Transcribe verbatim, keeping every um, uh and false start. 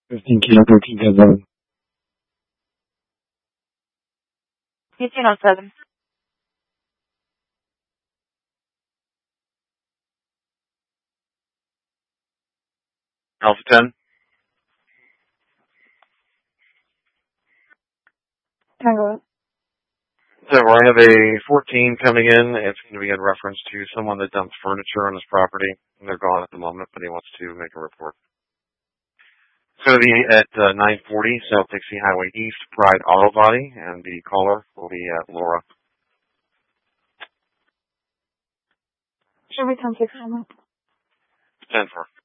fifteen Kilo thirteen seven. fifteen oh seven. Alpha ten. Tango. So I have a fourteen coming in. It's going to be in reference to someone that dumped furniture on his property. They're gone at the moment, but he wants to make a report. It's going to be at uh, nine forty South Dixie Highway East, Pride Auto Body, and the caller will be uh, Laura. Should we come fix them? ten four.